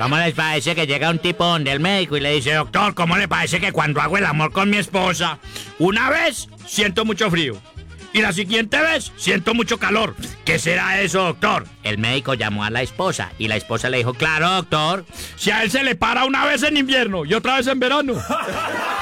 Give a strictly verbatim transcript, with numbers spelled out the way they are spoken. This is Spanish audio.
¿Cómo les parece que llega un tipo donde el médico y le dice, doctor, ¿cómo le parece que cuando hago el amor con mi esposa, una vez siento mucho frío y la siguiente vez siento mucho calor? ¿Qué será eso, doctor? El médico llamó a la esposa y la esposa le dijo, claro, doctor, si a él se le para una vez en invierno y otra vez en verano.